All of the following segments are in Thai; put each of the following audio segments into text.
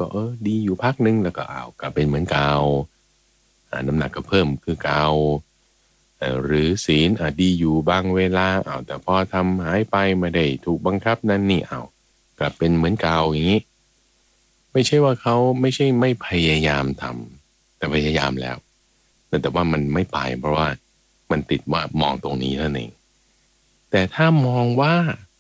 ก็ดีอยู่พักนึงแล้วก็กลับเป็นเหมือนเก่าน้ำหนักก็เพิ่มคือเก่าหรือศีลดีอยู่บางเวลาแต่พอทำหายไปไม่ได้ถูกบังคับนั่นนี่กลับเป็นเหมือนเก่าอย่างนี้ไม่ใช่ว่าเขาไม่ใช่ไม่พยายามทำแต่พยายามแล้วแต่ว่ามันไม่ไปเพราะว่ามันติดว่ามองตรงนี้เท่านั้นเองแต่ถ้ามองว่า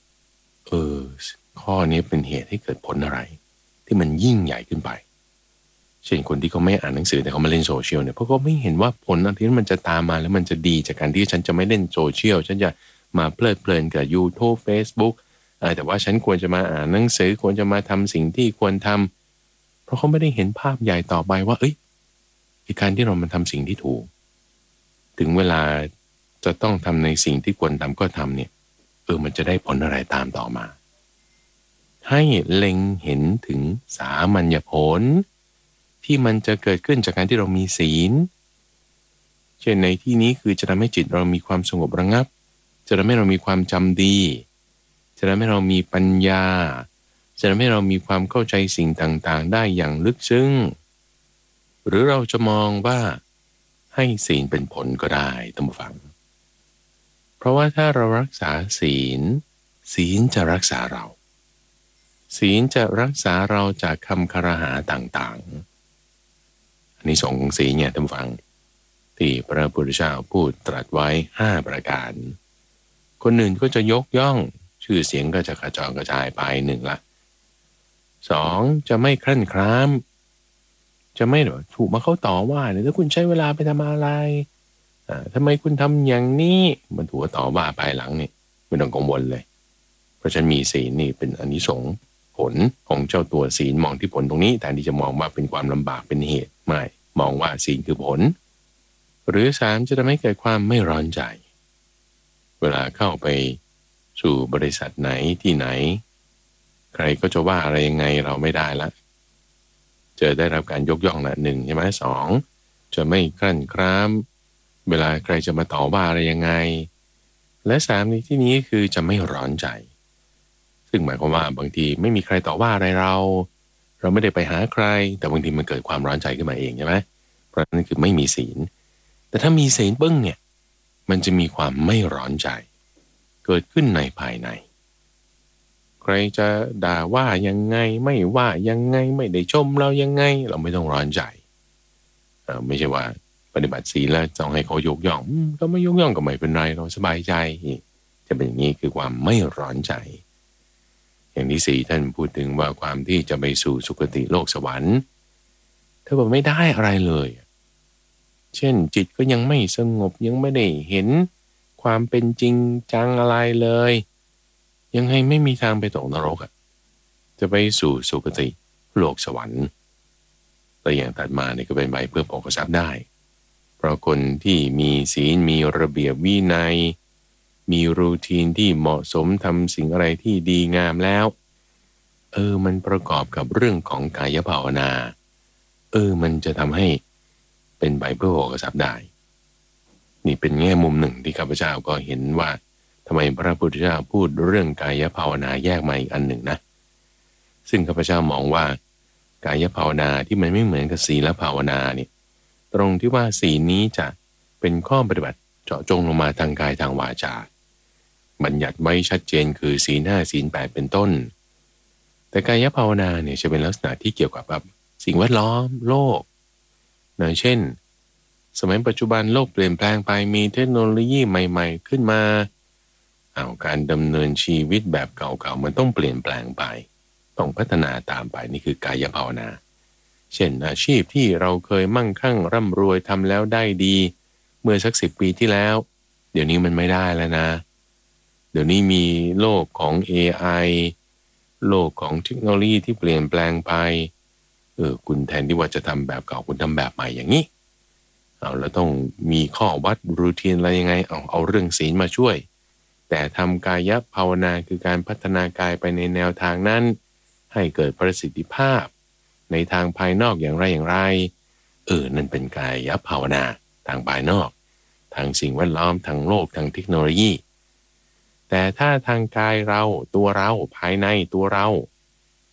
ข้อนี้เป็นเหตุให้เกิดผลอะไรที่มันยิ่งใหญ่ขึ้นไปเช่นคนที่เขาไม่อ่านหนังสือแต่เขามาเล่นโซเชียลเนี่ยเพราะเขาไม่เห็นว่าผลอะไรที่มันจะตามมาแล้วมันจะดีจากการที่ฉันจะไม่เล่นโซเชียลฉันจะมาเพลิดเพลินกับ YouTube Facebook แต่ว่าฉันควรจะมาอ่านหนังสือควรจะมาทำสิ่งที่ควรทำเพราะเขาไม่ได้เห็นภาพใหญ่ต่อไปว่าการที่เรามันทำสิ่งที่ถูกถึงเวลาจะต้องทำในสิ่งที่ควรทำก็ทำเนี่ยมันจะได้ผลอะไรตามต่อมาให้เล็งเห็นถึงสามัญญผลที่มันจะเกิดขึ้นจากการที่เรามีศีลเช่นในที่นี้คือจะทำให้จิตเรามีความสงบระงับจะทำให้เรามีความจำดีจะทำให้เรามีปัญญาจะทำให้เรามีความเข้าใจสิ่งต่างๆได้อย่างลึกซึ้งหรือเราจะมองว่าให้ศีลเป็นผลก็ได้ท่านผู้ฟังเพราะว่าถ้าเรารักษาศีลศีลจะรักษาเราศีลจะรักษาเราจากคำคารหาต่างๆอันนี้สองของศีลเนี่ยท่านผู้ฟังที่พระพุทธเจ้าพูดตรัสไว้5ประการคนอื่นก็จะยกย่องชื่อเสียงก็จะกระจายกระจายไป1ละ2จะไม่ครั่นคร้ามจะไม่ถูกมาเขาต่อว่าเนี่ยแล้วคุณใช้เวลาไปทำอะไรทำไมคุณทำอย่างนี้มันถูกต่อว่าภายหลังนี่ไม่ต้องกังวลเลยเพราะฉันมีศีลนี่เป็นอานิสงส์ผลของเจ้าตัวศีลมองที่ผลตรงนี้แทนที่จะมองว่าเป็นความลำบากเป็นเหตุไม่มองว่าศีลคือผลหรือ3จะทำให้เกิดความไม่ร้อนใจเวลาเข้าไปสู่บริษัทไหนที่ไหนใครก็จะว่าอะไรยังไงเราไม่ได้ละจะได้รับการยกย่องละ1ใช่ไหม2จะไม่ครั่นคร้ามเวลาใครจะมาต่อว่าอะไรยังไงและ3ในที่นี้คือจะไม่ร้อนใจซึ่งหมายความว่าบางทีไม่มีใครต่อว่าอะไรเราไม่ได้ไปหาใครแต่บางทีมันเกิดความร้อนใจขึ้นมาเองใช่ไหมเพราะนั่นคือไม่มีศีลแต่ถ้ามีศีลปึ้งเนี่ยมันจะมีความไม่ร้อนใจเกิดขึ้นในภายในใครจะด่าว่ายังไงไม่ว่ายังไงไม่ได้ชมเรายังไงเราไม่ต้องร้อนใจไม่ใช่ว่าปฏิบัติศีลแล้วต้องให้เขายกย่องก็ไม่ยกย่องก็ไม่เป็นไรเราสบายใจจะเป็นอย่างนี้คือความไม่ร้อนใจอย่างที่4ท่านพูดถึงว่าความที่จะไปสู่สุคติโลกสวรรค์ถ้าบอกไม่ได้อะไรเลยเช่นจิตก็ยังไม่สงบยังไม่ได้เห็นความเป็นจริงจังอะไรเลยยังไงไม่มีทางไปตกนรกจะไปสู่สุคติโลกสวรรค์แต่อย่างตัดมาเนี่ยก็เป็นใบเพื่อโภคทรัพย์ได้เพราะคนที่มีศีลมีระเบียบวินัยมีรูทีนที่เหมาะสมทำสิ่งอะไรที่ดีงามแล้วมันประกอบกับเรื่องของกายภาวนามันจะทำให้เป็นใบเพื่อโภคทรัพย์ได้นี่เป็นแง่มุมหนึ่งที่ข้าพเจ้าก็เห็นว่าทำไมพระพุทธเจ้าพูดเรื่องกายภาวนาแยกมาอีกอันหนึ่งนะซึ่งข้าพเจ้ามองว่ากายภาวนาที่มันไม่เหมือนกับศีลภาวนาเนี่ยตรงที่ว่าศีลนี้จะเป็นข้อปฏิบัติเจาะจงลงมาทางกายทางวาจาบัญญัติไว้ชัดเจนคือศีล 5ศีล 8เป็นต้นแต่กายภาวนาเนี่ยจะเป็นลักษณะที่เกี่ยวกับแบบสิ่งแวดล้อมโลกเช่นสมัยปัจจุบันโลกเปลี่ยนแปลงไปมีเทคโนโลยีใหม่ๆขึ้นมาการดำเนินชีวิตแบบเก่าๆมันต้องเปลี่ยนแปลงไปต้องพัฒนาตามไปนี่คือกายภาวนาเช่นอาชีพที่เราเคยมั่งคั่งร่ำรวยทำแล้วได้ดีเมื่อสัก10 ปีที่แล้วเดี๋ยวนี้มันไม่ได้แล้วนะเดี๋ยวนี้มีโลกของ AI โลกของเทคโนโลยีที่เปลี่ยนแปลงไปคุณแทนที่ว่าจะทำแบบเก่าคุณทำแบบใหม่อย่างนี้แล้วต้องมีข้อวัดรูทีนอะไรยังไงเอาเรื่องศีลมาช่วยแต่ทำกายภาวนาคือการพัฒนากายไปในแนวทางนั้นให้เกิดประสิทธิภาพในทางภายนอกอย่างไรนั่นเป็นกายภาวนาทางภายนอกทางสิ่งแวดล้อมทางโลกทางเทคโนโลยีแต่ถ้าทางกายเราตัวเราภายในตัวเรา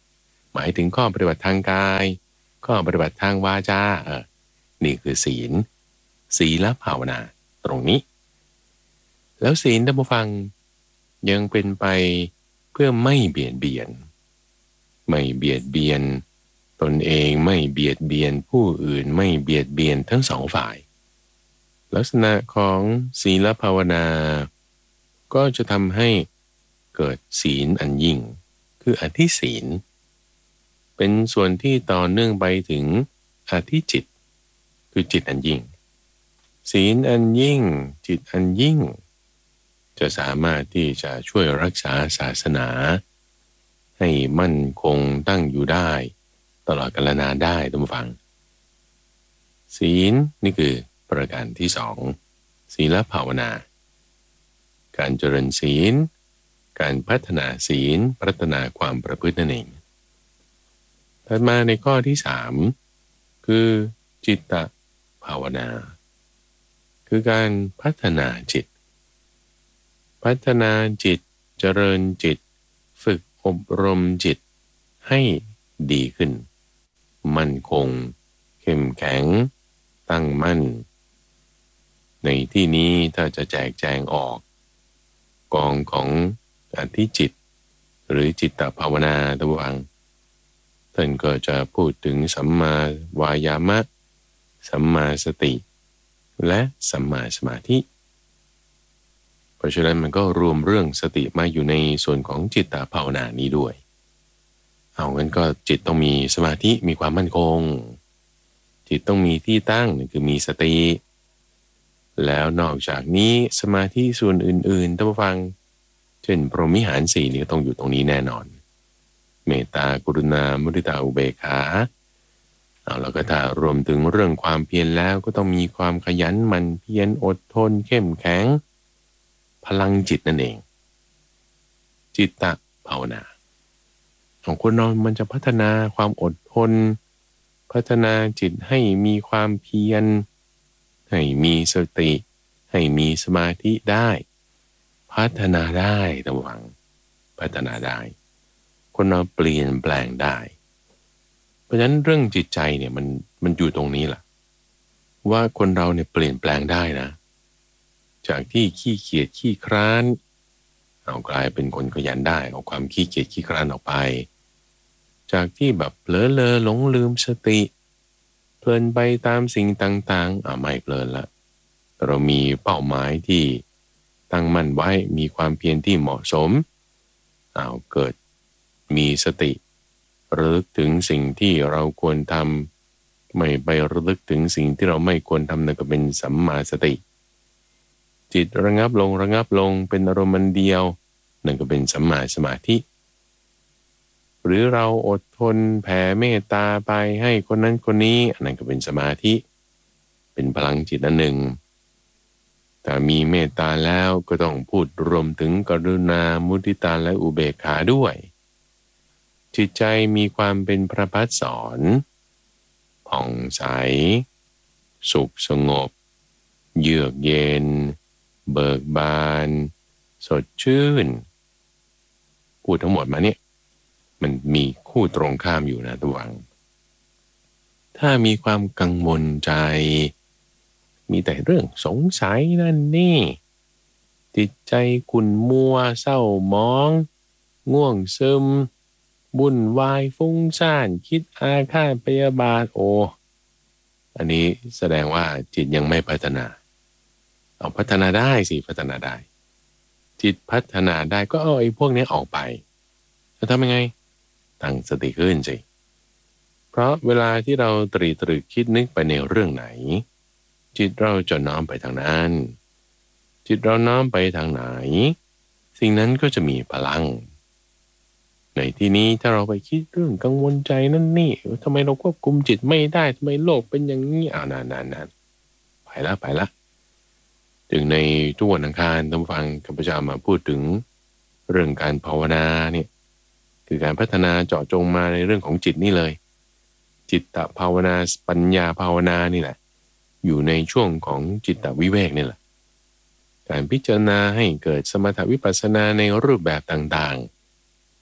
หมายถึงข้อปฏิบัติทางกายข้อปฏิบัติทางวาจานี่คือศีลภาวนาตรงนี้แล้วศีลท่านผู้ฟังยังเป็นไปเพื่อไม่เบียดเบียนไม่เบียดเบียนตนเองไม่เบียดเบียนผู้อื่นไม่เบียดเบียนทั้งสองฝ่ายลักษณะของศีลภาวนาก็จะทำให้เกิดศีลอันยิ่งคืออธิศีลเป็นส่วนที่ต่อเนื่องไปถึงอธิจิตคือจิตอันยิ่งศีลอันยิ่งจิตอันยิ่งจะสามารถที่จะช่วยรักษาศาสนาให้มั่นคงตั้งอยู่ได้ตลอดกาลนานได้ท่านผู้ฟังศีลนี่คือประการที่สองศีลภาวนาการเจริญศีลการพัฒนาศีลพัฒนาความประพฤตินั่นเองถัดมาในข้อที่สามคือจิตตภาวนาคือการพัฒนาจิตพัฒนาจิตเจริญจิตฝึกอบรมจิตให้ดีขึ้นมั่นคงเข้มแข็งตั้งมั่นในที่นี้ถ้าจะแจกแจงออกกองของอธิจิตหรือจิตตภาวนาตะวังท่านก็จะพูดถึงสัมมาวายามะสัมมาสติและสัมมาสมาธิเพราะฉะนั้นมันก็รวมเรื่องสติมาอยู่ในส่วนของจิตตภาวนานี้ด้วยเอางั้นก็จิตต้องมีสมาธิมีความมั่นคงจิตต้องมีที่ตั้งนั่นคือมีสติแล้วนอกจากนี้สมาธิส่วนอื่นๆท่านผู้ฟังเช่นพรหมวิหารสี่นี่ต้องอยู่ตรงนี้แน่นอนเมตตากรุณามุทิตาอุเบกขาแล้วก็ถ้ารวมถึงเรื่องความเพียรแล้วก็ต้องมีความขยันหมั่นเพียรอดทนเข้มแข็งพลังจิตนั่นเองจิตตภาวนาของคนเรามันจะพัฒนาความอดทนพัฒนาจิตให้มีความเพียรให้มีสติให้มีสมาธิได้พัฒนาได้ระวังพัฒนาได้คนเราเปลี่ยนแปลงได้เพราะฉะนั้นเรื่องจิตใจเนี่ยมันอยู่ตรงนี้แหละว่าคนเราเนี่ยเปลี่ยนแปลงได้นะจากที่ขี้เกียจขี้คร้านเอากลายเป็นคนขยันได้เอาความขี้เกียจขี้คร้านออกไปจากที่แบบเผลอเลอหลงลืมสติเพลินไปตามสิ่งต่างๆไม่เพลินละเรามีเป้าหมายที่ตั้งมั่นไว้มีความเพียรที่เหมาะสมเกิดมีสติระลึกถึงสิ่งที่เราควรทำไม่ไประลึกถึงสิ่งที่เราไม่ควรทำนั่นก็เป็นสัมมาสติจิตระงับลงเป็นอารมณ์เดียวนั่นก็เป็นสัมมาสมาธิหรือเราอดทนแผ่เมตตาไปให้คนนั้นคนนี้นั่นก็เป็นสมาธิเป็นพลังจิตอันหนึ่งแต่มีเมตตาแล้วก็ต้องพูดรวมถึงกรุณามุทิตาและอุเบกขาด้วยจิตใจมีความเป็นพระพัฒสอนผ่องใสสุขสงบเยือกเย็นเบิกบานสดชื่นพูดทั้งหมดมาเนี่ยมันมีคู่ตรงข้ามอยู่นะตัวงถ้ามีความกังวลใจมีแต่เรื่องสงสัยนั่นนี่จิตใจขุ่นมัวเศร้าหมองง่วงซึมวุ่นวายฟุ้งซ่านคิดอาฆาตพยาบาทอันนี้แสดงว่าจิตยังไม่พัฒนาเอาพัฒนาได้สิพัฒนาได้จิตพัฒนาได้ก็เอาไอ้พวกนี้ออกไปแล้วทำยังไงตั้งสติขึ้นสิเพราะเวลาที่เราตรึกคิดนึกไปในเรื่องไหนจิตเราจะน้อมไปทางนั้นจิตเราน้อมไปทางไหนสิ่งนั้นก็จะมีพลังในที่นี้ถ้าเราไปคิดเรื่องกังวลใจนั่นนี่ทำไมเราควบคุมจิตไม่ได้ทำไมโลกเป็นอย่างนี้นานไปละถึงในทุกวันอังคารท่านฟังข้าพเจ้ามาพูดถึงเรื่องการภาวนาเนี่ยคือการพัฒนาเจาะจงมาในเรื่องของจิตนี่เลยจิตตภาวนาปัญญาภาวนานี่แหละอยู่ในช่วงของจิตตวิเวกนี่แหละการพิจารณาให้เกิดสมถวิปัสสนาในรูปแบบต่าง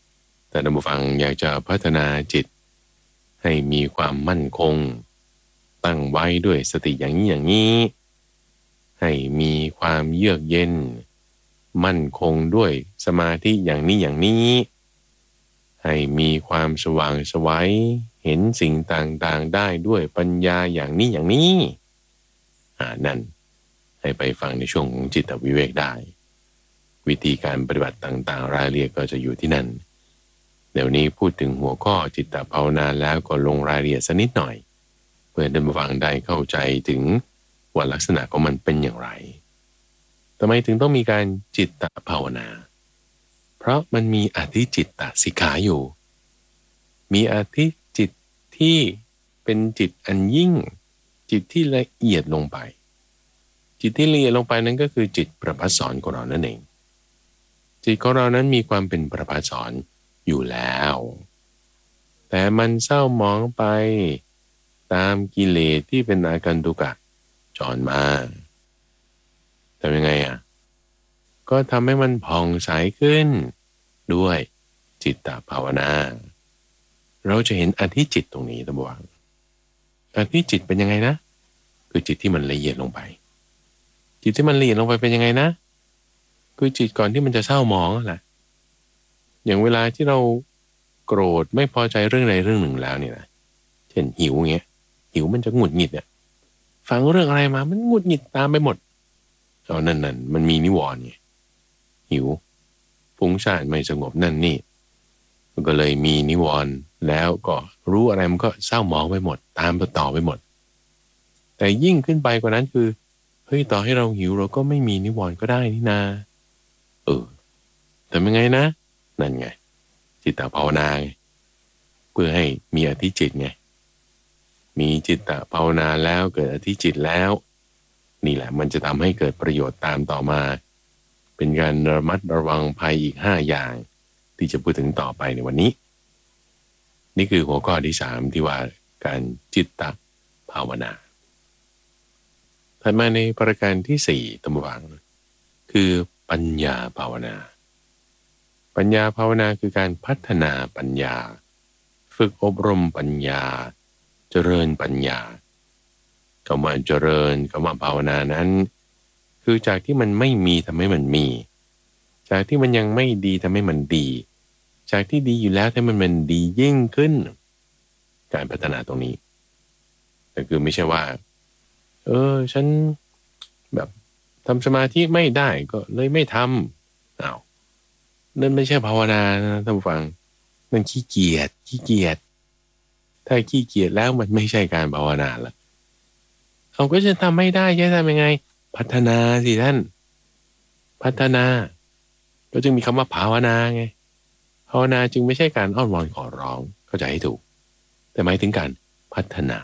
แต่ท่านผู้ฟังอยากจะพัฒนาจิตให้มีความมั่นคงตั้งไว้ด้วยสติอย่างนี้อย่างนี้ให้มีความเยือกเย็นมั่นคงด้วยสมาธิอย่างนี้อย่างนี้ให้มีความสว่างไสวเห็นสิ่งต่างๆได้ด้วยปัญญาอย่างนี้อย่างนี้นั่นให้ไปฟังในช่วงของจิตวิเวกได้วิธีการปฏิบัติต่างๆรายละเอียดก็จะอยู่ที่นั่นเดี๋ยวนี้พูดถึงหัวข้อจิตภาวนาแล้วก็ลงรายละเอียดสักนิดหน่อยเพื่อท่านผู้ฟังได้เข้าใจถึงว่าลักษณะของมันเป็นอย่างไรทำไมถึงต้องมีการจิตภาวนาเพราะมันมีอธิจิตตสิกขาอยู่มีอธิจิตที่เป็นจิตอันยิ่งจิตที่ละเอียดลงไปจิตที่ละเอียดลงไปนั้นก็คือจิตประภัสสรของเรานั่นเองจิตของเรานั้นมีความเป็นประภัสสรอยู่แล้วแต่มันเศร้าหมองไปตามกิเลสที่เป็นอากันตุกะจรมาทำยังไงก็ทำให้มันผ่องใสขึ้นด้วยจิตตภาวนาเราจะเห็นอธิจิตตรงนี้ตะบวงอธิจิตเป็นยังไงนะคือจิตที่มันละเอียดลงไปจิตที่มันละเอียดลงไปเป็นยังไงนะคือจิตก่อนที่มันจะเศร้าหมองแหละอย่างเวลาที่เราโกรธไม่พอใจเรื่องใดเรื่องหนึ่งแล้วเนี่ยนะเช่นหิวเงี้ยหิวมันจะหงุดหงิดฟังเรื่องอะไรมามันหงุดหงิดตามไปหมดนั่นมันมีนิวรณ์ไงหิวฟุ้งซ่านไม่สงบนั่นนี่มันก็เลยมีนิวรณ์แล้วก็รู้อะไรมันก็เศร้าหมองไปหมดตามต่อไปหมดแต่ยิ่งขึ้นไปกว่านั้นคือเฮ้ยต่อให้เราหิวเราก็ไม่มีนิวรณ์ก็ได้นี่นาทำยังไงนะนั่นไงจิตตภาวนาเพื่อให้มีอธิจิตไงมีจิตตภาวนาแล้วเกิดอธิจิตแล้วนี่แหละมันจะทำให้เกิดประโยชน์ตามต่อมาเป็นการระมัดระวังภัยอีก5อย่างที่จะพูดถึงต่อไปในวันนี้นี่คือหัวข้อที่3ที่ว่าการจิตตภาวนาถัดมาในประการที่4ตั้งวางคือปัญญาภาวนาปัญญาภาวนาคือการพัฒนาปัญญาฝึกอบรมปัญญาเจริญปัญญาคำว่าเจริญคำว่าภาวนานั้นคือจากที่มันไม่มีทำให้มันมีจากที่มันยังไม่ดีทำให้มันดีจากที่ดีอยู่แล้วทำให้มันดียิ่งขึ้นการพัฒนาตรงนี้แต่คือไม่ใช่ว่าฉันแบบทำสมาธิไม่ได้ก็เลยไม่ทำนั่นไม่ใช่ภาวนานะท่านผู้ฟังมันขี้เกียจถ้าขี้เกียจแล้วมันไม่ใช่การภาวนาละก็จะทำไม่ได้จะทำยังไงพัฒนาสิท่านพัฒนาก็จึงมีคำว่าภาวนาไงภาวนาจึงไม่ใช่การอ้อนวอนขอร้องเข้าใจให้ถูกแต่หมายถึงการพัฒนา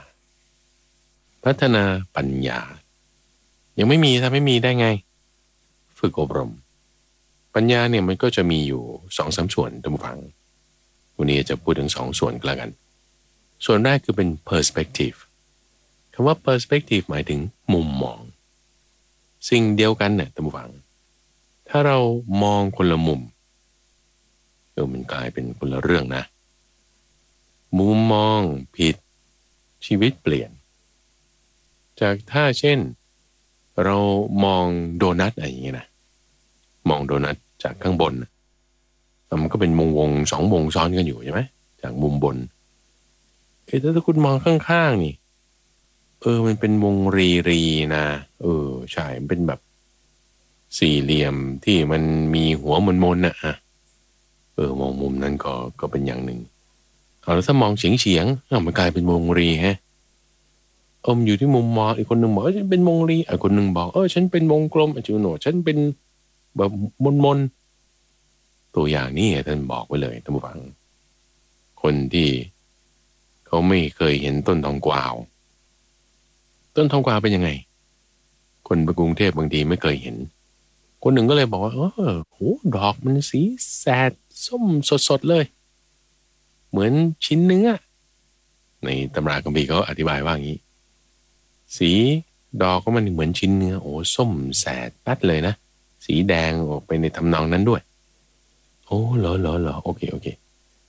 ปัญญายังไม่มีทำให้มีได้ไงฝึกอบรมปัญญาเนี่ยมันก็จะมีอยู่ 2-3 ส่วนท่านผู้ฟังวันนี้จะพูดถึง2ส่วนก็แล้วกันส่วนแรกคือเป็น perspective คำว่า perspective หมายถึงมุมมองสิ่งเดียวกันเนี่ยท่านผู้ฟังถ้าเรามองคนละมุมมันกลายเป็นคนละเรื่องนะมุมมองผิดชีวิตเปลี่ยนจากถ้าเช่นเรามองโดนัทอะไรอย่างเงี้ยนะมองโดนัทจากข้างบนมันก็เป็นวง2 วงซ้อนกันอยู่ใช่ไหมจากมุมบนถ้าคุณมองข้างๆนี่มันเป็นวงรีนะใช่มันเป็นแบบสี่เหลี่ยมที่มันมีหัวมนๆนะมองมุมนั้นก็เป็นอย่างหนึ่งแล้วถ้ามองเฉียงมันกลายเป็นวงรีฮะอยู่ที่มุมมองอีกคนหนึ่งบอกฉันเป็นวงรีอีกคนหนึ่งบอกฉันเป็นวงกลมจูโน่ฉันเป็นแบบมนตัวอย่างนี้ท่านบอกไว้เลยท่านผู้ฟังคนที่เขาไม่เคยเห็นต้นทองกวาวเป็นยังไงคนไปกรุงเทพบางทีไม่เคยเห็นคนหนึ่งก็เลยบอกว่าดอกมันสีแสดส้มสดๆเลยเหมือนชิ้นเนื้อในตำราคัมภีร์เขาอธิบายว่าอย่างนี้สีดอกก็มันเหมือนชิ้นเนื้อส้มแสดปัดเลยนะสีแดงออกไปในทำนองนั้นด้วยเหรอโอเค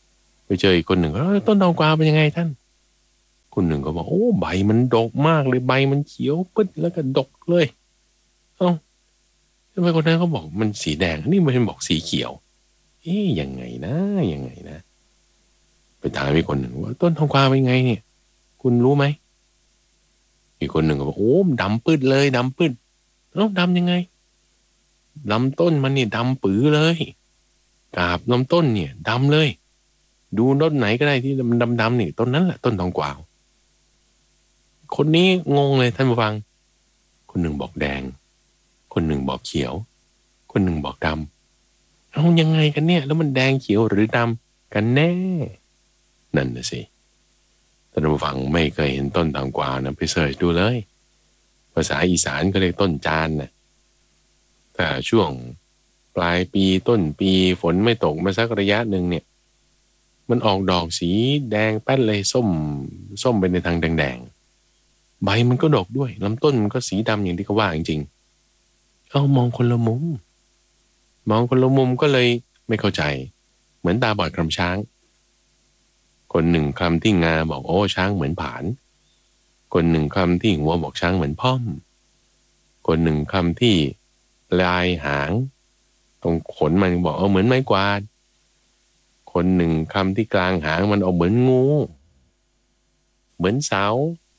ไปเจออีกคนหนึ่งก็ต้นทองกวาวเป็นยังไงท่านคนหนึ่งก็บอกโอ้ใบมันดกมากเลยใบมันเขียวปึ๊ดแล้วก็ดกเลยเอ้าทำไมคนนั้นเขาบอกมันสีแดงนี่มันบอกสีเขียวยังไงนะยังไงนะไปถามอีกคนหนึ่งว่าต้นทองกวาวเป็นไงเนี่ยคุณรู้ไหมอีกคนหนึ่งก็บอกโอ้ดำปื้ดเลยดำปื้ดดำยังไงลำต้นมันเนี่ยดำปื้อเลยกาบลำต้นเนี่ยดำเลยดูต้นไหนก็ได้ที่มันดำๆนี่ต้นนั้นแหละต้นทองกวาวคนนี้งงเลยท่านผู้ฟังคนหนึ่งบอกแดงคนหนึ่งบอกเขียวคนหนึ่งบอกดำเอายังไงกันเนี่ยแล้วมันแดงเขียวหรือดำกันแน่นั่นน่ะสิท่านผู้ฟังไม่เคยเห็นต้นทองกวาวนะไปเสิร์ชดูเลยภาษาอีสานก็เรียกต้นจานนะแต่ช่วงปลายปีต้นปีฝนไม่ตกมาสักระยะหนึ่งเนี่ยมันออกดอกสีแดงแป้นเลยส้มไปในทางแดงๆใบมันก็ดกด้วยลำต้นมันก็สีดำอย่างที่เขาว่าจริงๆเอามองคนละมุมก็เลยไม่เข้าใจเหมือนตาบอดคลำช้างคนหนึ่งคลำที่งาบอกโอ้ช้างเหมือนผานคนหนึ่งคลำที่หัวบอกช้างเหมือนพ่อมคนหนึ่งคลำที่ปลายหางตรงขนมันบอกเหมือนไม้กวาดคนหนึ่งคำที่กลางหางมันเอาเหมือนงูเหมือนเสา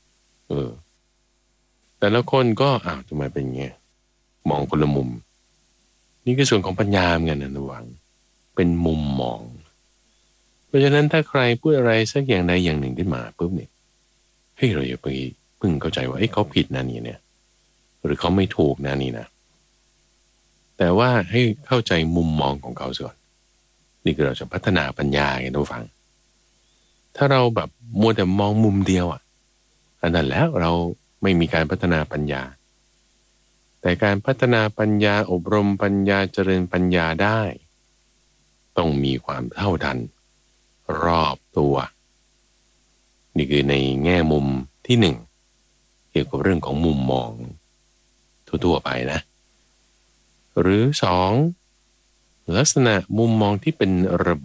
แต่ละคนก็ทำไมเป็นไงมองคนละมุมนี่คือส่วนของปัญญาเหมือนกันนะระวังเป็นมุมมองเพราะฉะนั้นถ้าใครพูดอะไรสักอย่างใดอย่างหนึ่งขึ้นมาปุ๊บเนี่ยเราอย่าไปพึ่งเข้าใจว่าเขาผิดนะนี่เนี่ยหรือเขาไม่ถูกนะนี่นะแต่ว่าให้เข้าใจมุมมองของเขาก่อนนี่คือเราจะพัฒนาปัญญาไงทุกฝังถ้าเราแบบมัวแต่มองมุมเดียวอันนั้นแล้วเราไม่มีการพัฒนาปัญญาแต่การพัฒนาปัญญาอบรมปัญญาเจริญปัญญาได้ต้องมีความเท่าทันรอบตัวนี่คือในแง่มุมที่หนึ่งเกี่ยวกับเรื่องของมุมมองทั่วๆไปนะหรือสองลักษณะมุมมองที่เป็นระ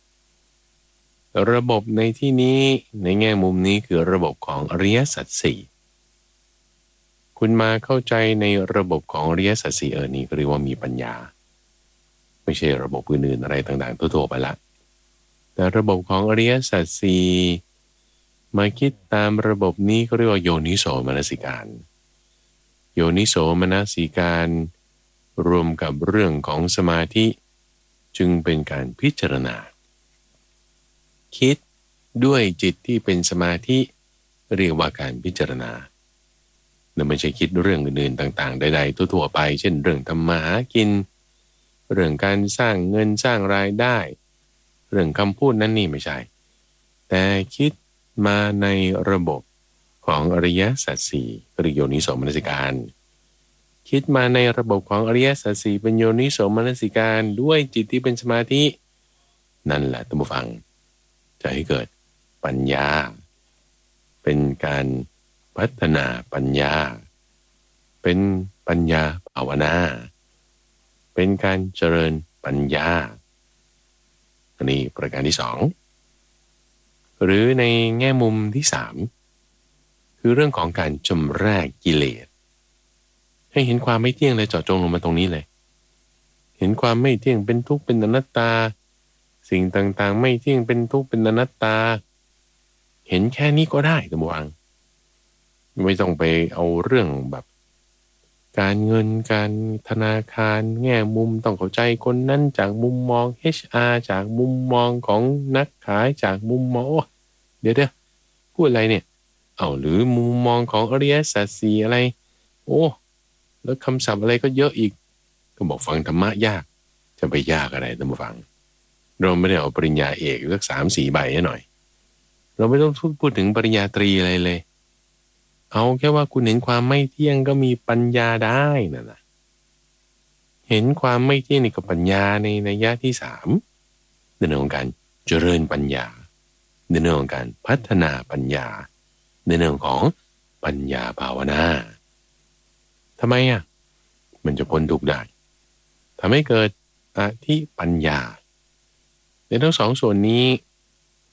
บบในที่นี้ในแง่มุมนี้คือระบบของอริยสัจสี่คุณมาเข้าใจในระบบของอริยสัจสี่นี้ก็เรียกว่ามีปัญญาไม่ใช่ระบบอื่นๆอะไรต่างๆทั่วๆไปละแต่ระบบของอริยสัจสี่มาคิดตามระบบนี้ก็เรียกว่าโยนิโสมนสิการโยนิโสมนสิการรวมกับเรื่องของสมาธิจึงเป็นการพิจารณาคิดด้วยจิตที่เป็นสมาธิเรียกว่าการพิจารณาและไม่ใช่คิดเรื่องอื่นๆต่างๆใดๆทั่วๆไปเช่นเรื่องทำมาหากินเรื่องการสร้างเงินสร้างรายได้เรื่องคำพูดนั่นนี่ไม่ใช่แต่คิดมาในระบบของอริยสัจสี่หรือโยนิโสมนสิการคิดมาในระบบของอริยสัจสี่เป็นโยนิโสมนสิการด้วยจิตที่เป็นสมาธินั่นแหละท่านผู้ฟังจะให้เกิดปัญญาเป็นการพัฒนาปัญญาเป็นปัญญาภาวนาเป็นการเจริญปัญญาอันนี้ประการที่สองหรือในแง่มุมที่สามคือเรื่องของการชำระกิเลสให้เห็นความไม่เที่ยงเลยเจาะจงลงมาตรงนี้เลยเห็นความไม่เที่ยงเป็นทุกข์เป็นอนัตตาสิ่งต่างๆไม่เที่ยงเป็นทุกข์เป็นอนัตตาเห็นแค่นี้ก็ได้ท่านผู้ฟังไม่ต้องไปเอาเรื่องแบบการเงินการธนาคารแง่มุมต้องเข้าใจคนนั้นจากมุมมอง HR จากมุมมองของนักขายจากมุมมองเดี๋ยวพูดอะไรเนี่ยหรือมุมมองของอริยสัจสี่อะไรแล้วคำศัพท์อะไรก็เยอะอีกก็บอกฟังธรรมะยากจะไปยากอะไรท่านผู้ฟังเราไม่ได้เอาปริญญาเอกสัก3-4 ใบให้หน่อยเราไม่ต้องพูดถึงปริญญาตรีอะไรเลยเอาแค่ว่าคุณเห็นความไม่เที่ยงก็มีปัญญาได้นะเห็นความไม่เที่ยงนี่ก็ปัญญาในนัยยะที่3ในเรื่องของการเจริญปัญญาในเรื่องของการพัฒนาปัญญาในเรื่องของปัญญาภาวนาทำไมมันจะพ้นทุกข์ได้ทำให้เกิดอธิปัญญาในทั้งสองส่วนนี้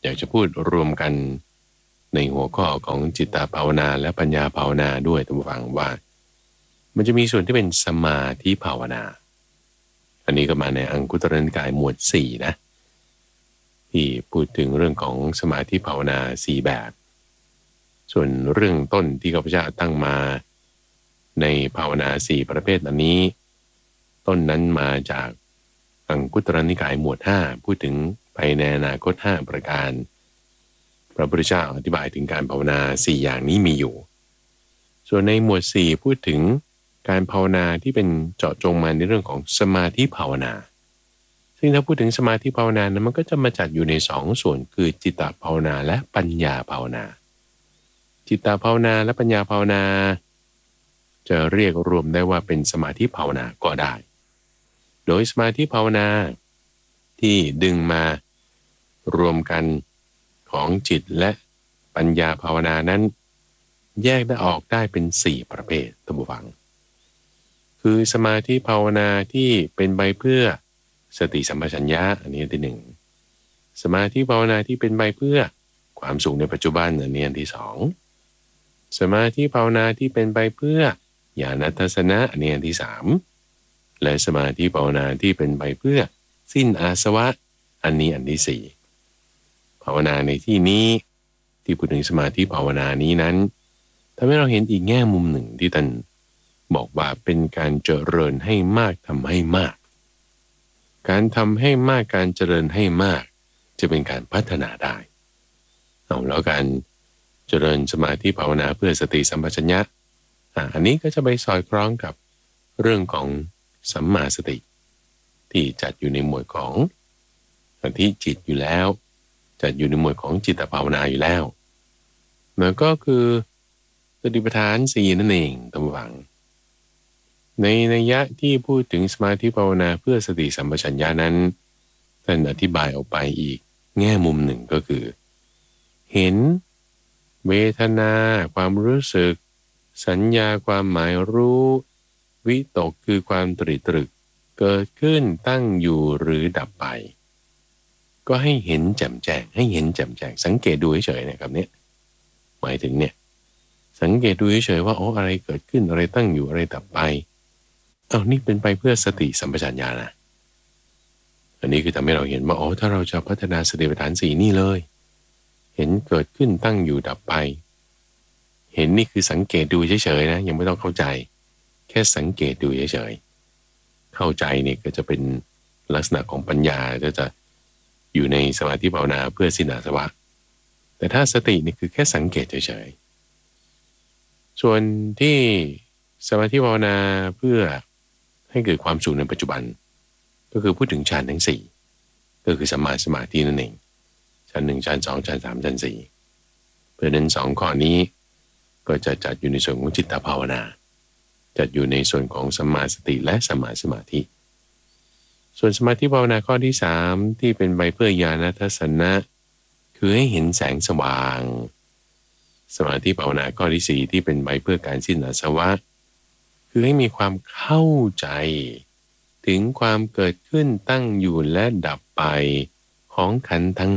อยากจะพูดรวมกันในหัวข้อของจิตตภาวนาและปัญญาภาวนาด้วยท่านผู้ฟังว่ามันจะมีส่วนที่เป็นสมาธิภาวนาอันนี้ก็มาในอังคุตรนิกายหมวด4นะที่พูดถึงเรื่องของสมาธิภาวนา4แบบส่วนเรื่องต้นที่ข้าพเจ้าตั้งมาในภาวนา4ประเภทอันนี้ต้นนั้นมาจากอังคุตรนิกายหมวด5พูดถึงไปในอนาคต5ประการพระพุทธเจ้าอธิบายถึงการภาวนา4อย่างนี้มีอยู่ส่วนในหมวด4พูดถึงการภาวนาที่เป็นเจาะจงมาในเรื่องของสมาธิภาวนาซึ่งถ้าพูดถึงสมาธิภาวนานั้นมันก็จะมาจัดอยู่ใน2ส่วนคือจิตตภาวนาและปัญญาภาวนาจิตตภาวนาและปัญญาภาวนาจะเรียกรวมได้ว่าเป็นสมาธิภาวนาก็ได้โดยสมาธิภาวนาที่ดึงมารวมกันของจิตและปัญญาภาวนานั้นแยกได้ออกได้เป็น4ประเภทท่านผู้ฟังคือสมาธิภาวนาที่เป็นไปเพื่อสติสัมปชัญญะอันนี้อันที่1สมาธิภาวนาที่เป็นไปเพื่อความสุขในปัจจุบันอันนี้อันที่2สมาธิภาวนาที่เป็นไปเพื่อญาณทัศนะอันนี้อันที่3และสมาธิภาวนาที่เป็นไปเพื่อสิ้นอาสวะอันนี้อันที่4ภาวนาในที่นี้ที่พูดถึงสมาธิภาวนานี้นั้นทำให้เราเห็นอีกแง่มุมหนึ่งที่ท่านบอกว่าเป็นการเจริญให้มากทำให้มากการทำให้มากการเจริญให้มากจะเป็นการพัฒนาได้เอาแล้วการเจริญสมาธิภาวนาเพื่อสติสัมปชัญญะอันนี้ก็จะไปสอดคล้องกับเรื่องของสัมมาสติที่จัดอยู่ในหมวดของที่จิตอยู่แล้วจัดอยู่ในหมวดของจิตภาวนาอยู่แล้วนั่นก็คือสติปัฏฐาน4นั่นเองท่านผู้ฟังในนัยยะที่พูดถึงสมาธิภาวนาเพื่อสติสัมปชัญญะนั้นท่านอธิบายออกไปอีกแง่มุมหนึ่งก็คือเห็นเวทนาความรู้สึกสัญญาความหมายรู้วิตกคือความตรีตรึกเกิดขึ้นตั้งอยู่หรือดับไปก็ให้เห็นแจ่มแจ้งให้เห็นแจ่มแจ้งสังเกตดูเฉยๆนะครับเนี่ยหมายถึงเนี่ยสังเกตดูเฉยๆว่าอะไรเกิดขึ้นอะไรตั้งอยู่อะไรดับไปนี่เป็นไปเพื่อสติสัมปชัญญะนะอันนี้คือทำให้เราเห็นว่าถ้าเราจะพัฒนาสติปัฏฐาน4นี่เลยเห็นเกิดขึ้นตั้งอยู่ดับไปเห็นนี่คือสังเกตดูเฉยๆนะยังไม่ต้องเข้าใจแค่สังเกตดูเฉยๆเข้าใจนี่ก็จะเป็นลักษณะของปัญญาจะอยู่ในสมาธิภาวนาเพื่อสิ้นอาสวะแต่ถ้าสตินี่คือแค่สังเกตเฉยๆส่วนที่สมาธิภาวนาเพื่อให้เกิดความสุขในปัจจุบันก็คือพูดถึงฌานทั้ง4ก็คือสัมมาสมาธินั่นเองฌาน1ฌาน2ฌาน3ฌาน4เพราะนั้น2ข้อนี้ก็จะจัดอยู่ในส่วนของจิตตภาวนาจัดอยู่ในส่วนของสัมมาสติและสัมมาสมาธิส่วนสมาธิภาวนาข้อที่3ที่เป็นไปเพื่อญาณทัศนะคือให้เห็นแสงสว่างสมาธิภาวนาข้อที่4ที่เป็นไปเพื่อการสิ้นอาสวะคือให้มีความเข้าใจถึงความเกิดขึ้นตั้งอยู่และดับไปของขันธ์ทั้ง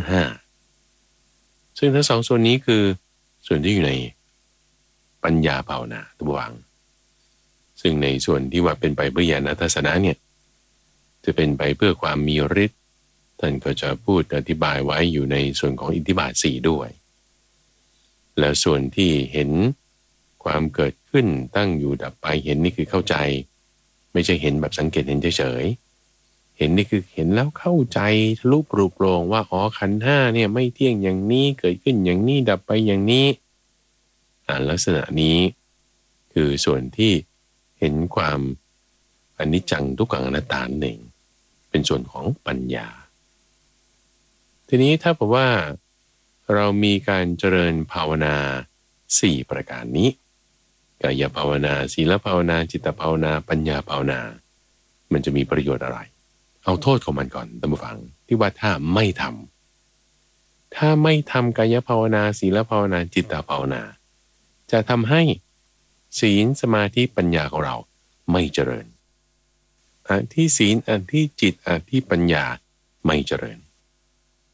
5ซึ่งทั้ง2ส่วนนี้คือส่วนที่อยู่ในปัญญาภาวนาตัววางซึ่งในส่วนที่ว่าเป็นไปเพื่อญาณทัศนะเนี่ยจะเป็นไปเพื่อความมีฤทธิ์ท่านก็จะพูดอธิบายไว้อยู่ในส่วนของอิทธิบาท4ด้วยแล้วส่วนที่เห็นความเกิดขึ้นตั้งอยู่ดับไปเห็นนี่คือเข้าใจไม่ใช่เห็นแบบสังเกตเห็นเฉยๆเห็นนี่คือเห็นแล้วเข้าใจทะลุปลุกโปร่งว่าขันธ์5เนี่ยไม่เที่ยงอย่างนี้เกิดขึ้นอย่างนี้ดับไปอย่างนี้ลักษณะนี้คือส่วนที่เห็นความอนิจจังทุกขังอนัตตาหนึ่งเป็นส่วนของปัญญาทีนี้ถ้าบอกว่าเรามีการเจริญภาวนา4ประการนี้กายภาวนาศีลภาวนาจิตภาวนาปัญญาภาวนามันจะมีประโยชน์อะไรเอาโทษของมันก่อนท่านผู้ฟังที่ว่าถ้าไม่ทำกายภาวนาศีลภาวนาจิตภาวนาจะทำให้ศีลสมาธิปัญญาของเราไม่เจริญที่ศีลที่จิตที่ปัญญาไม่เจริญ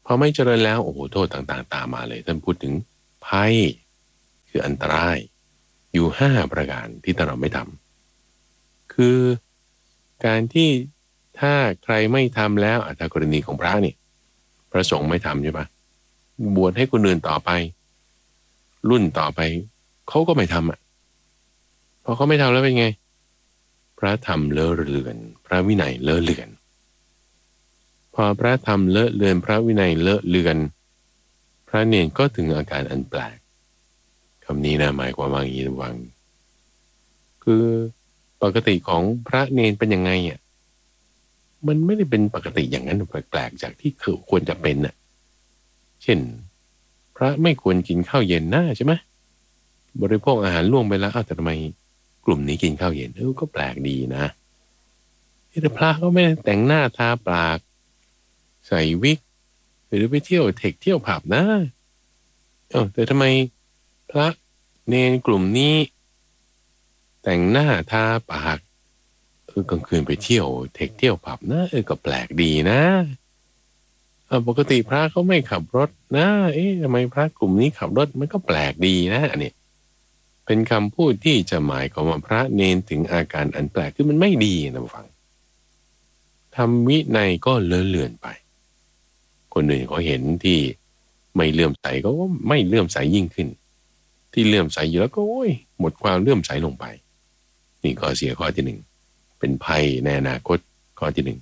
พอไม่เจริญแล้วโอ้โหโทษต่างๆตามมาเลยท่านพูดถึงภัยคืออันตรายอยู่5ประการที่เราไม่ทำคือการที่ถ้าใครไม่ทำแล้วถ้ากรณีของพระนี่พระสงฆ์ไม่ทำใช่ปะบวชให้คนอื่นต่อไปรุ่นต่อไปเขาก็ไม่ทำพอเขาไม่ทำแล้วเป็นไงพระธรรมเลอะเลือนพระวินัยเลอะเลือนพอพระธรรมเลอะเลือนพระวินัยเลอะเลือนพระเนรก็ถึงอาการอันแปลกคำนี้นะหมายความว่าอย่างนี้ระวังคือปกติของพระเนรเป็นยังไงมันไม่ได้เป็นปกติอย่างนั้นแปลกๆจากที่ควรจะเป็นเช่นพระไม่ควรกินข้าวเย็นนะใช่ไหมบริโภคอาหารล่วงไปแล้วแต่ทำไมกลุ่มนี้กินข้าวเย็นก็แปลกดีนะแต่พระก็ไม่ได้แต่งหน้าทาปากใส่วิกหรือไปเที่ยวเทคเที่ยวผับนะแต่ทำไมพระเนรกลุ่มนี้แต่งหน้าทาปากกลางคืนไปเที่ยวเทคเที่ยวผับนะก็แปลกดีนะปกติพระเขาไม่ขับรถนะทำไมพระกลุ่มนี้ขับรถมันก็แปลกดีนะอันนี้เป็นคำพูดที่จะหมายความว่าพระเนรถึงอาการอันแปลกคือมันไม่ดีนะฟังทำวินัยก็เลอะเลือนไปคนอื่นเขาเห็นที่ไม่เลื่อมใสก็ไม่เลื่อมใสยิ่งขึ้นที่เลื่อมใสอยู่แล้วก็หมดความเลื่อมใสลงไปนี่ข้อเสียข้อที่1เป็นภัยในอนาคตข้อที่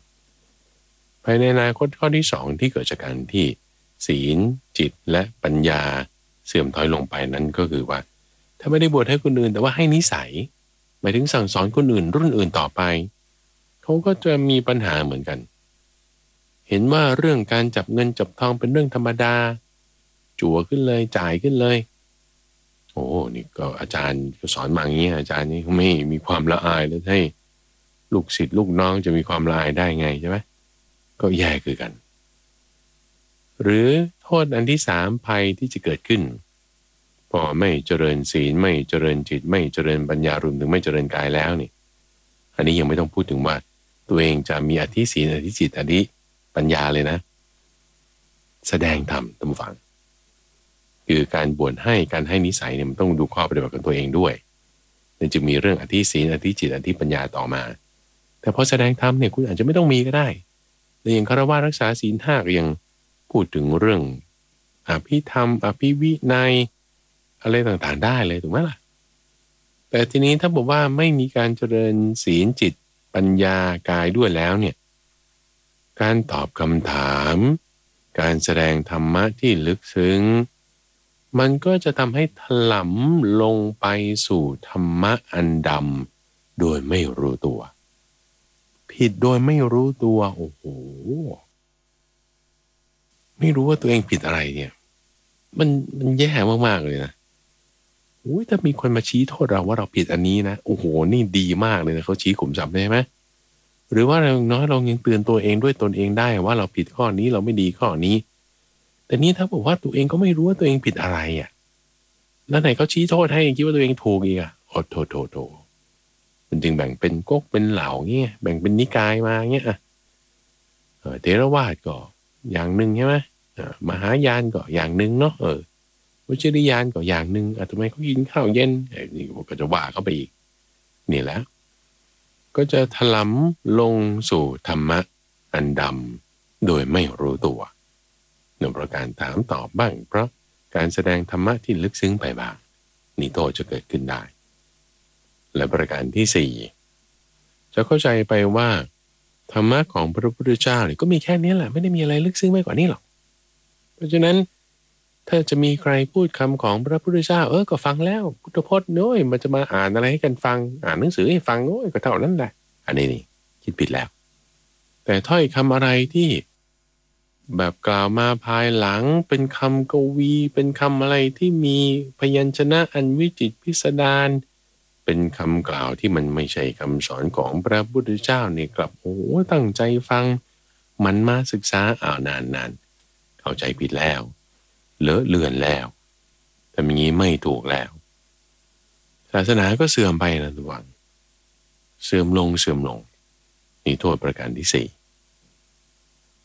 1ภัยในอนาคตข้อที่2ที่เกิดจากการที่ศีลจิตและปัญญาเสื่อมถอยลงไปนั้นก็คือว่าถ้าไม่ได้บวชให้คนอื่นแต่ว่าให้นิสัยหมายถึงสั่งสอนคนอื่นรุ่นอื่นต่อไปเขาก็จะมีปัญหาเหมือนกันเห็นว่าเรื่องการจับเงินจับทองเป็นเรื่องธรรมดาจั่วขึ้นเลยจ่ายขึ้นเลยโอ้นี่ก็อาจารย์ก็สอนมาอย่างนี้อาจารย์นี่ไม่มีความละอายแล้วให้ลูกศิษย์ลูกน้องจะมีความละอายได้ไงใช่ไหมก็แย่คือกันหรือโทษอันที่3ภัยที่จะเกิดขึ้นพอไม่เจริญศีลไม่เจริญจิตไม่เจริญปัญญารวมถึงไม่เจริญกายแล้วนี่อันนี้ยังไม่ต้องพูดถึงว่าตัวเองจะมีอธิศีลอธิจิตอธิปัญญาเลยนะแสดงธรรมท่านผู้ฟังคือการบวชให้การให้นิสัยเนี่ยมันต้องดูข้อปฏิบัติของตัวเองด้วยนั่นจึงมีเรื่องอธิศีลอธิจิตอธิปัญญาต่อมาแต่พอแสดงธรรมเนี่ยคุณอาจจะไม่ต้องมีก็ได้ในอย่างฆราวาสรักษาศีล5ก็ยังพูดถึงเรื่องอภิธรรมอภิวินัยอะไรต่างๆได้เลยถูกไหมล่ะแต่ทีนี้ถ้าบอกว่าไม่มีการเจริญศีลจิตปัญญากายด้วยแล้วเนี่ยการตอบคำถามการแสดงธรรมะที่ลึกซึ้งมันก็จะทำให้ถลำลงไปสู่ธรรมะอันดำโดยไม่รู้ตัวผิดโดยไม่รู้ตัวโอ้โหไม่รู้ว่าตัวเองผิดอะไรเนี่ยมันแย่มากๆเลยนะถ้ามีคนมาชี้โทษเราว่าเราผิดอันนี้นะโอ้โหนี่ดีมากเลยนะเขาชี้ขุมทรัพย์ได้ไหมหรือว่าเราน้อยเรายังเตือนตัวเองด้วยตนเองได้ว่าเราผิดข้อนี้เราไม่ดีข้อนี้แต่นี่ถ้าบอกว่าตัวเองก็ไม่รู้ว่าตัวเองผิดอะไรแล้วไหนเขาชี้โทษให้คิดว่าตัวเองถูกอีกโอ้โถมันจึงแบ่งเป็นก๊กเป็นเหล่าเงี้ยแบ่งเป็นนิกายมาเงี้ยเถรวาทก็อย่างหนึ่งใช่ไหมมหายานก็อย่างหนึ่งเนาะวิจริยานก็อย่างหนึ่งทำไมเขากินข้าวเย็นนี่ก็จะว่าเข้าไปอีกนี่แหละก็จะถลำลงสู่ธรรมะอันดำโดยไม่รู้ตัวหนึ่งประการถามตอบบ้างเพราะการแสดงธรรมะที่ลึกซึ้งไปบ้างนี่โทษจะเกิดขึ้นได้และประการที่4จะเข้าใจไปว่าธรรมะของพระพุทธเจ้าเนี่ยก็มีแค่นี้แหละไม่ได้มีอะไรลึกซึ้งไปกว่านี้หรอกเพราะฉะนั้นถ้าจะมีใครพูดคำของพระพุทธเจ้าก็ฟังแล้วพุทธพจน์น้อยมันจะมาอ่านอะไรให้กันฟังอ่านหนังสือให้ฟังโอ้ยก็เท่านั้นแหละอันนี้นี่คิดผิดแล้วแต่ถ้อยคำอะไรที่แบบกล่าวมาภายหลังเป็นคำกวีเป็นคำอะไรที่มีพยัญชนะอันวิจิตรพิสดารเป็นคำกล่าวที่มันไม่ใช่คำสอนของพระพุทธเจ้าเนี่ยกลับตั้งใจฟังมันมาศึกษานานเข้าใจผิดแล้วเลอะเลือนแล้วแต่อย่างนี้ไม่ถูกแล้วศาสนาก็เสื่อมไปนะทุกวันเสื่อมลงนี่โทษประการที่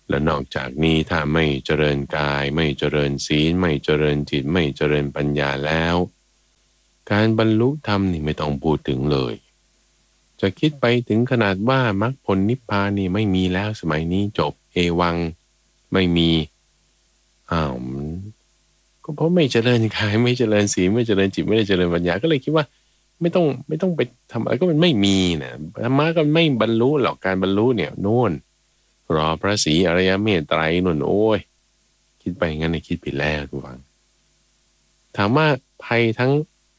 และนอกจากนี้ถ้าไม่เจริญกายไม่เจริญศีลไม่เจริญจิตไม่เจริญปัญญาแล้วการบรรลุธรรมนี่ไม่ต้องพูดถึงเลยจะคิดไปถึงขนาดว่ามรรคผลนิพพานนี่ไม่มีแล้วสมัยนี้จบเอวังไม่มีก็เพราะไม่เจริญกายไม่เจริญศีลไม่เจริญจิตไม่ได้เจริญปัญญาก็เลยคิดว่าไม่ต้องไปทำอะไรก็มันไม่มีนะธรรมะก็ไม่บรรลุหรอกการบรรลุเนี่ยโน่นรอพระศรีอริยเมตไตรนู่นโอ้ยคิดไปงั้นในคิดผิดแล้วทุกฝังถามว่าภัยทั้ง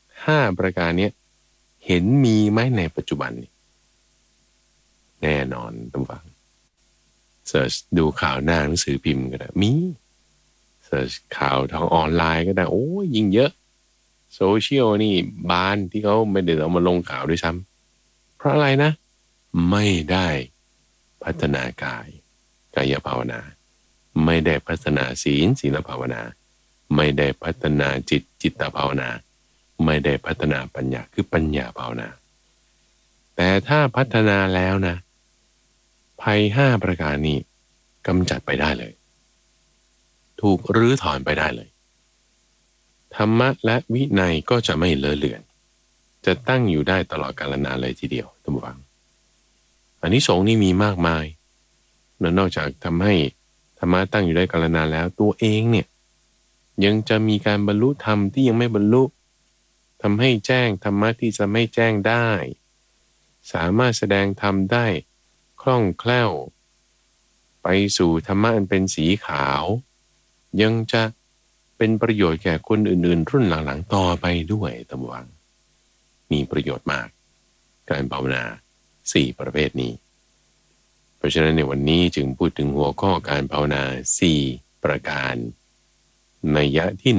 5ประการนี้เห็นมีไหมในปัจจุบันนี้แน่นอนทุกฝังเสิร์ชดูข่าวหน้าหนังสือพิมพ์ก็ได้มีเสิร์ชข่าวทางออนไลน์ก็ได้โอ้ยยิ่งเยอะโซเชียลนี่บานที่เขาไม่ได้เอามาลงข่าวด้วยซ้ำเพราะอะไรนะไม่ได้พัฒนากายภาวนาไม่ได้พัฒนาศีลภาวนาไม่ได้พัฒนาจิตภาวนาไม่ได้พัฒนาปัญญาคือปัญญาภาวนาแต่ถ้าพัฒนาแล้วนะภัย5ประการนี้กำจัดไปได้เลยถูกรื้อถอนไปได้เลยธรรมะและวินัยก็จะไม่เลอะเลือนจะตั้งอยู่ได้ตลอดกาลนานเลยทีเดียวท่านผู้ฟังอานิสงส์นี่มีมากมายนอกจากทำให้ธรรมะตั้งอยู่ได้กาลนานแล้วตัวเองเนี่ยยังจะมีการบรรลุธรรมที่ยังไม่บรรลุทำให้แจ้งธรรมะที่จะไม่แจ้งได้สามารถแสดงธรรมได้คล่องแคล่วไปสู่ธรรมะอันเป็นสีขาวยังจะเป็นประโยชน์แก่คนอื่นๆรุ่นหลังๆต่อไปด้วยท่านผู้ฟังมีประโยชน์มากการภาวนา4ประเภทนี้เพราะฉะนั้นในวันนี้จึงพูดถึงหัวข้อการภาวนา4ประการนัยยะที่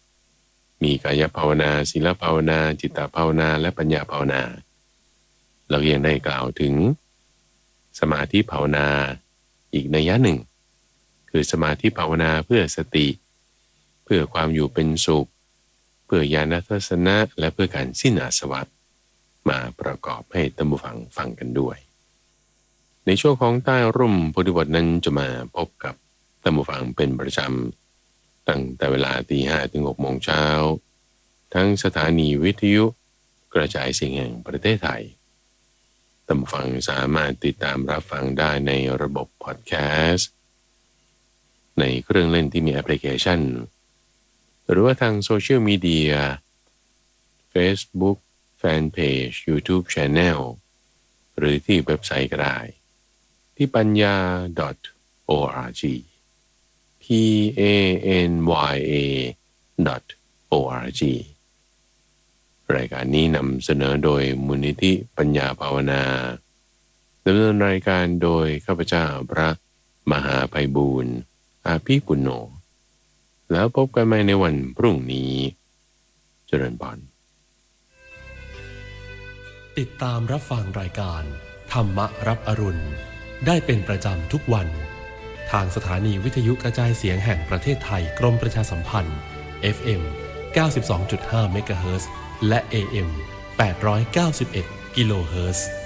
1มีกายภาวนาศีลภาวนาจิตภาวนาและปัญญาภาวนาเรายังได้กล่าวถึงสมาธิภาวนาอีกนัยยะหนึ่งคือสมาธิภาวนาเพื่อสติเพื่อความอยู่เป็นสุขเพื่อญาณทัศนะและเพื่อการสิ้นอาสวะมาประกอบให้ท่านผู้ฟังฟังกันด้วยในช่วงของใต้ร่มโพธิบทนั้นจะมาพบกับท่านผู้ฟังเป็นประจำตั้งแต่เวลา 5:00 ถึง 6:00 น.ทั้งสถานีวิทยุกระจายเสียงแห่งประเทศไทยท่านผู้ฟังสามารถติดตามรับฟังได้ในระบบพอดแคสต์ในเครื่องเล่นที่มีแอปพลิเคชันหรือว่าทางโซเชียลมีเดีย Facebook Fanpage YouTube Channel หรือที่เว็บไซต์ก็ได้ที่ปัญญา .org panya.org รายการนี้นำเสนอโดยมูลนิธิปัญญาภาวนาดำเนินรายการโดยข้าพเจ้าพระมหาไพบูลย์อาภิปุณโญแล้วพบกันใหม่ในวันพรุ่งนี้เจริญพรติดตามรับฟังรายการธรรมรับอรุณได้เป็นประจำทุกวันทางสถานีวิทยุกระจายเสียงแห่งประเทศไทยกรมประชาสัมพันธ์ FM 92.5 เมกะเฮิรตซ์และ AM 891 กิโลเฮิรตซ์